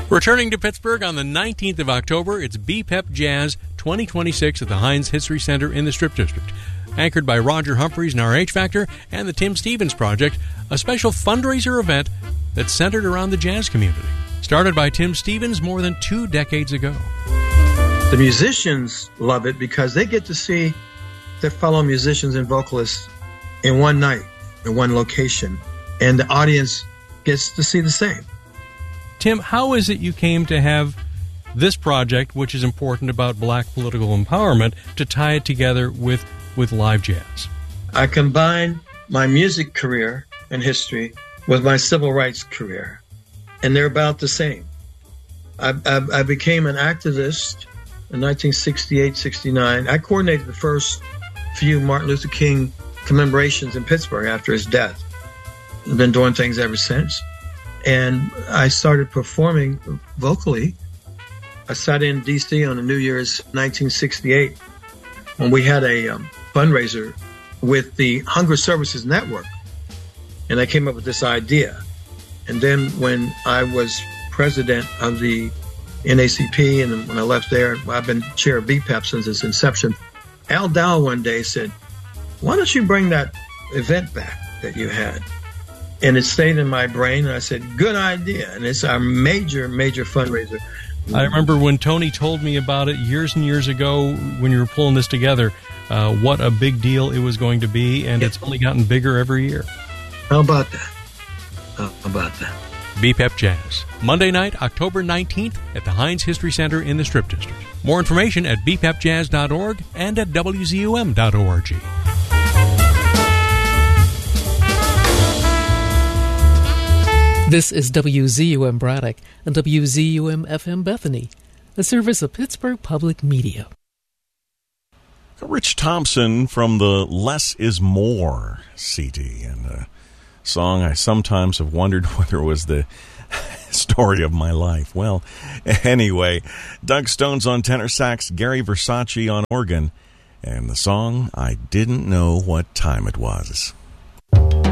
Returning to Pittsburgh on the 19th of October, it's BPEP Jazz 2026 at the Heinz History Center in the Strip District. Anchored by Roger Humphreys and RH Factor and the Tim Stevens Project, a special fundraiser event that's centered around the jazz community. Started by Tim Stevens more than 2 decades ago. The musicians love it because they get to see their fellow musicians and vocalists in one night, in one location, and the audience gets to see the same. Tim, how is it you came to have this project, which is important about black political empowerment, to tie it together with live jazz? I combined my music career and history with my civil rights career, and they're about the same. I became an activist in 1968-69. I coordinated the first few Martin Luther King commemorations in Pittsburgh after his death. I've been doing things ever since. And I started performing vocally. I sat in D.C. on New Year's 1968 when we had a fundraiser with the Hunger Services Network. And I came up with this idea. And then when I was president of the NACP, and when I left there, I've been chair of BPEP since its inception, Al Dow one day said, why don't you bring that event back that you had? And it stayed in my brain, and I said, good idea. And it's our major fundraiser. I remember when Tony told me about it years and years ago when you were pulling this together, what a big deal it was going to be, and it's only gotten bigger every year. How about that? BPEP Jazz, Monday night, October 19th at the Heinz History Center in the Strip District. More information at bpepjazz.org and at wzum.org. This is WZUM Braddock and WZUM FM Bethany, a service of Pittsburgh Public Media. Rich Thompson from the Less is More CD, and a song I sometimes have wondered whether it was the story of my life. Well, anyway, Doug Stone's on tenor sax, Gary Versace on organ, and the song, I Didn't Know What Time It Was.